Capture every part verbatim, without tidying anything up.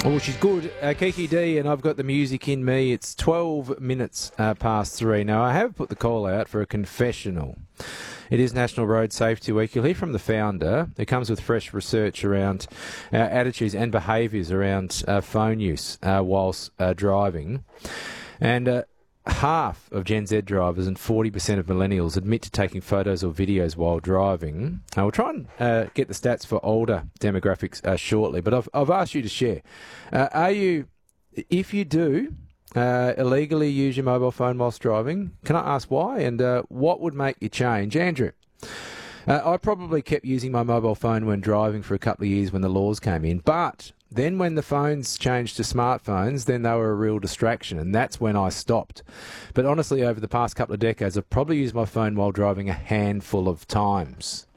Oh, she's good. Uh, Kiki D, and I've got the music in me. It's twelve minutes uh, past three. Now, I have put the call out for a confessional. It is National Road Safety Week. You'll hear from the founder. It comes with fresh research around uh, attitudes and behaviours around uh, phone use uh, whilst uh, driving. And uh, half of Gen Z drivers and forty percent of millennials admit to taking photos or videos while driving. I will try and uh, get the stats for older demographics uh, shortly, but I've, I've asked you to share. Uh, are you, if you do, uh, illegally use your mobile phone whilst driving, can I ask why, and uh, what would make you change? Andrew? Uh, I probably kept using my mobile phone when driving for a couple of years when the laws came in, but then when the phones changed to smartphones, then they were a real distraction, and that's when I stopped. But honestly, over the past couple of decades, I've probably used my phone while driving a handful of times.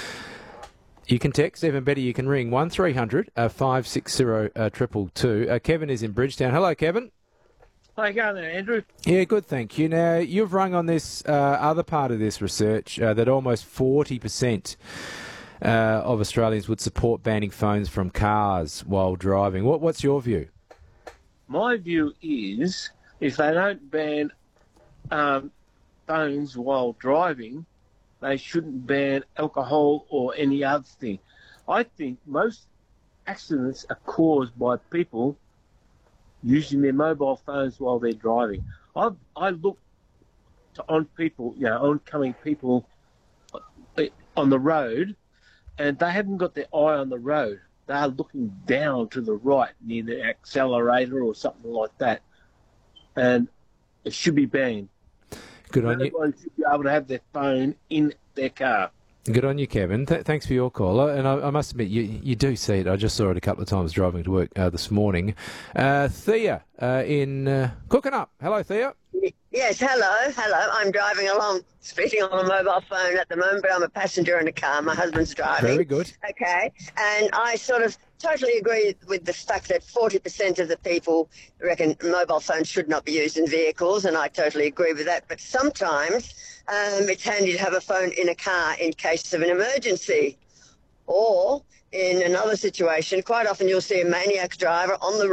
You can text, even better, you can ring one three hundred five six zero two two two. Uh, Kevin is in Bridgetown. Hello, Kevin. How you going there, Andrew? Yeah, good, thank you. Now, you've rung on this uh, other part of this research uh, that almost forty percent uh, of Australians would support banning phones from cars while driving. What, what's your view? My view is if they don't ban um, phones while driving, they shouldn't ban alcohol or any other thing. I think most accidents are caused by people using their mobile phones while they're driving. I I look to on people, you know, oncoming people on the road, and they haven't got their eye on the road. They are looking down to the right near the accelerator or something like that, and it should be banned. Good on you. Everyone should be able to have their phone in their car. Good on you, Kevin. Th- thanks for your call. And I, I must admit, you you do see it. I just saw it a couple of times driving to work uh, this morning. Uh, Thea uh, in uh, Cooking Up. Hello, Thea. Yes, hello, hello. I'm driving along, speaking on a mobile phone at the moment, but I'm a passenger in a car. My husband's driving. Very good. Okay, and I sort of totally agree with the fact that forty percent of the people reckon mobile phones should not be used in vehicles, and I totally agree with that. But sometimes um, it's handy to have a phone in a car in case of an emergency. Or in another situation, quite often you'll see a maniac driver on the